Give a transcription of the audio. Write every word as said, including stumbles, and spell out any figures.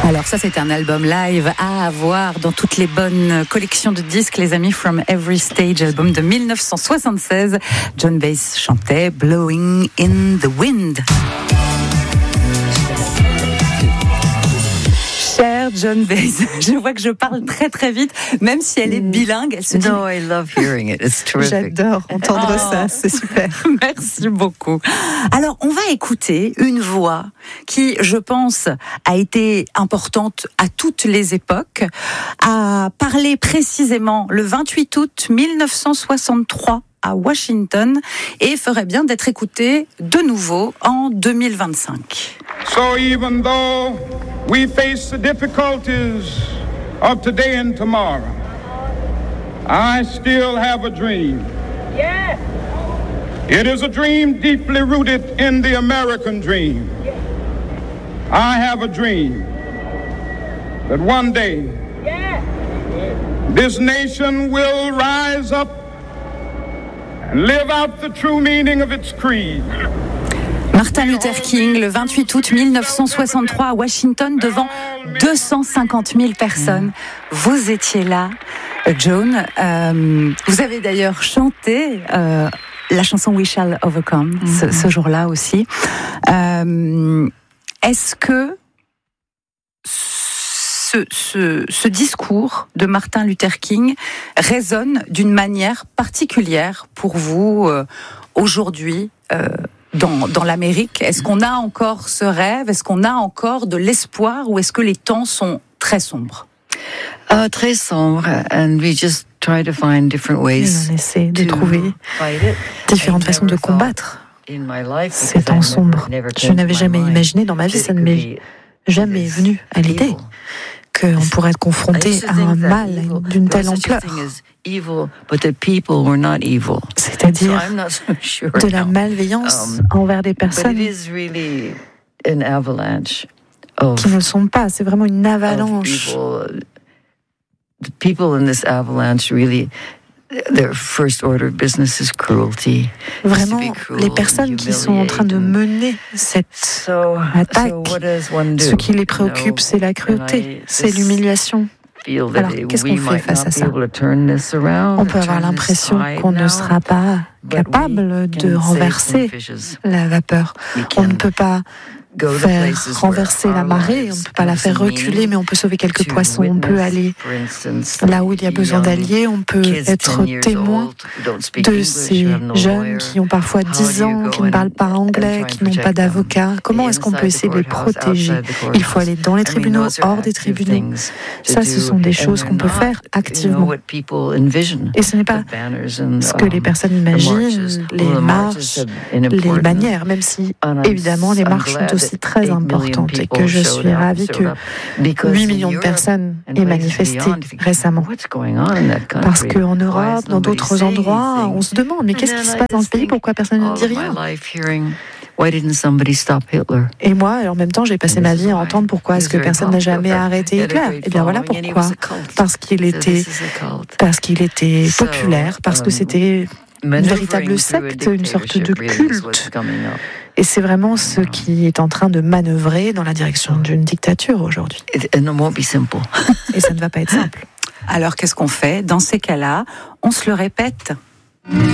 Alors ça, c'est un album live à avoir dans toutes les bonnes collections de disques, les amis, From Every Stage, album de dix-neuf cent soixante-seize. Joan Baez chantait Blowing in the Wind. Cher Joan Baez, je vois que je parle très très vite, même si elle est bilingue. Elle se dit... No, I love hearing it. It's terrific. J'adore entendre oh. ça, c'est super. Merci beaucoup. Alors, on va écouter une voix qui, je pense, a été importante à toutes les époques, a parlé précisément le vingt-huit août dix-neuf cent soixante-trois à Washington et ferait bien d'être écoutée de nouveau en deux mille vingt-cinq. So even though we face the difficulties of today and tomorrow, I still have a dream. Yes. It is a dream deeply rooted in the American dream. Yes. I have a dream that one day yes. this nation will rise up and live out the true meaning of its creed. Martin Luther King, le vingt-huit août dix-neuf cent soixante-trois à Washington, devant deux cent cinquante mille personnes. Vous étiez là, Joan. Euh, vous avez d'ailleurs chanté euh, la chanson We Shall Overcome, mm-hmm. ce, ce jour-là aussi. Euh, est-ce que ce, ce, ce discours de Martin Luther King résonne d'une manière particulière pour vous euh, aujourd'hui euh, Dans, dans l'Amérique? Est-ce qu'on a encore ce rêve? Est-ce qu'on a encore de l'espoir? Ou est-ce que les temps sont très sombres? Uh, très sombres, and we just try to find different ways. On essaie de trouver différentes façons de combattre ces temps sombres. Je n'avais jamais imaginé dans ma vie, ça ne m'est jamais venu à l'idée qu'on pourrait être confronté à un mal d'une telle ampleur. C'est-à-dire de la malveillance envers des personnes qui ne le sont pas. C'est vraiment une avalanche. Vraiment, les personnes qui sont en train de mener cette attaque, ce qui les préoccupe, c'est la cruauté, c'est l'humiliation. Alors, qu'est-ce qu'on fait face à ça? On peut avoir l'impression qu'on ne sera pas capable de renverser la vapeur. On ne peut pas faire renverser la marée, on ne peut pas la faire reculer, mais on peut sauver quelques poissons, on peut aller là où il y a besoin d'allier, on peut être témoin de ces jeunes qui ont parfois dix ans, qui ne parlent pas anglais, qui n'ont pas d'avocat. Comment est-ce qu'on peut essayer de les protéger? Il faut aller dans les tribunaux, hors des tribunaux. Ça, ce sont des choses qu'on peut faire activement. Et ce n'est pas ce que les personnes imaginent, les marches, les bannières, même si, évidemment, les marches sont aussi très importante et que je suis ravie que huit millions de personnes aient manifesté récemment. Parce qu'en Europe, dans d'autres endroits, on se demande, mais qu'est-ce qui se passe dans ce pays? Pourquoi personne ne dit rien? Et moi, en même temps, j'ai passé ma vie à entendre pourquoi est-ce que personne n'a jamais arrêté Hitler. Et bien voilà pourquoi. Parce qu'il était, parce qu'il était populaire, parce que c'était une véritable secte, une sorte de culte. Et c'est vraiment ce qui est en train de manœuvrer dans la direction d'une dictature aujourd'hui. Et ça ne va pas être simple. Alors qu'est-ce qu'on fait? Dans ces cas-là, on se le répète.